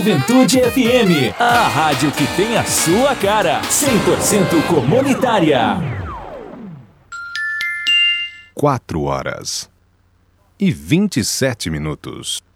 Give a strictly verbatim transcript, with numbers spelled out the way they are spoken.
Juventude F M, a rádio que tem a sua cara, cem por cento comunitária. Quatro horas e vinte e sete minutos.